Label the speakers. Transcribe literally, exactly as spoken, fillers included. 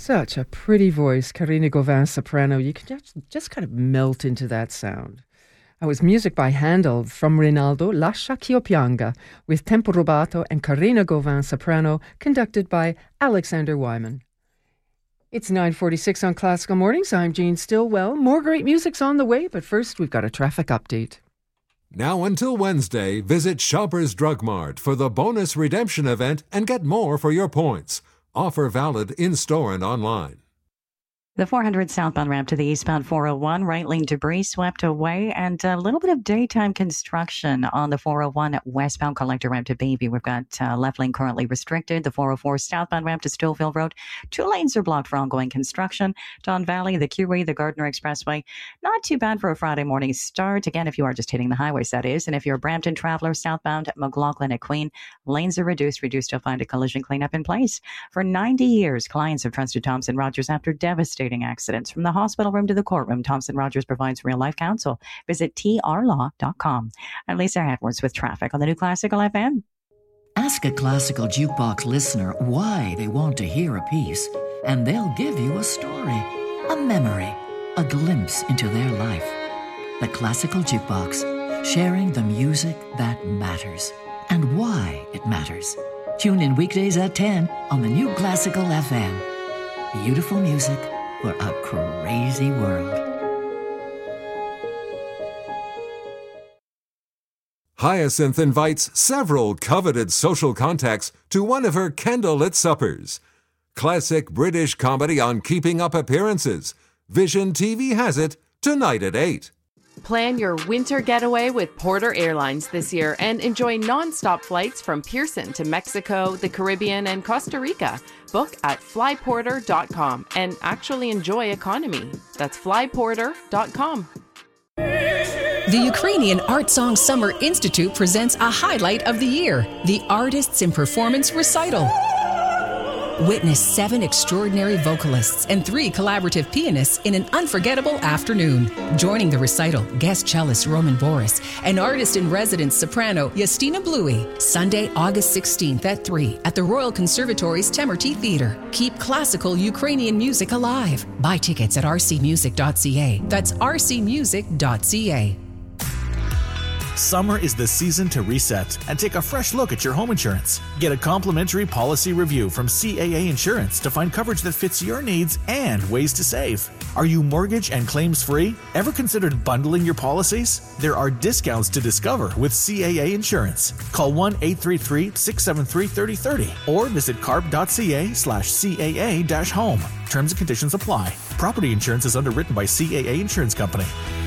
Speaker 1: Such a pretty voice, Karina Gauvin, soprano. You can just, just kind of melt into that sound. That was music by Handel from Rinaldo, Lascia ch'io pianga, with tempo rubato and Karina Gauvin, soprano, conducted by Alexander Wyman. It's nine forty-six on Classical Mornings. I'm Jean Stillwell. More great music's on the way, but first we've got a traffic update.
Speaker 2: Now until Wednesday, visit Shoppers Drug Mart for the bonus redemption event and get more for your points. Offer valid in-store and online.
Speaker 3: The four hundred southbound ramp to the eastbound four oh one, right lane debris swept away, and a little bit of daytime construction on the four oh one westbound collector ramp to Beebe. We've got uh, left lane currently restricted. The four oh four southbound ramp to Stillville Road, two lanes are blocked for ongoing construction. Don Valley, the Q-Way, the Gardner Expressway, not too bad for a Friday morning start. Again, if you are just hitting the highways, that is. And if you're a Brampton traveler southbound McLaughlin at Queen, lanes are reduced. We do still find a collision cleanup in place. For ninety years, clients have trusted Thompson Rogers after devastating accidents. From the hospital room to the courtroom, Thompson Rogers provides real-life counsel. Visit T R law dot com. I'm Lisa Edwards with traffic on the new Classical F M.
Speaker 4: Ask a Classical Jukebox listener why they want to hear a piece, and they'll give you a story, a memory, a glimpse into their life. The Classical Jukebox, sharing the music that matters and why it matters. Tune in weekdays at ten on the new Classical F M. Beautiful music for a crazy world.
Speaker 2: Hyacinth invites several coveted social contacts to one of her candlelit suppers. Classic British comedy on keeping up appearances. Vision T V has it tonight at eight.
Speaker 5: Plan your winter getaway with Porter Airlines this year and enjoy non-stop flights from Pearson to Mexico, the Caribbean, and Costa Rica. Book at fly porter dot com and actually enjoy economy. That's fly porter dot com.
Speaker 6: The Ukrainian Art Song Summer Institute presents a highlight of the year, the Artists in Performance Recital. Witness seven extraordinary vocalists and three collaborative pianists in an unforgettable afternoon. Joining the recital, guest cellist Roman Boris and artist-in-residence soprano Justina Bluey. Sunday, August sixteenth at three at the Royal Conservatory's Temerty Theatre. Keep classical Ukrainian music alive. Buy tickets at r c music dot c a. That's r c music dot c a.
Speaker 7: Summer is the season to reset and take a fresh look at your home insurance. Get a complimentary policy review from C A A Insurance to find coverage that fits your needs and ways to save. Are you mortgage and claims free? Ever considered bundling your policies? There are discounts to discover with C A A Insurance. Call one eight three three, six seven three, three zero three zero or visit carp dot c a slash C A A dash home. Terms and conditions apply. Property insurance is underwritten by C A A Insurance Company.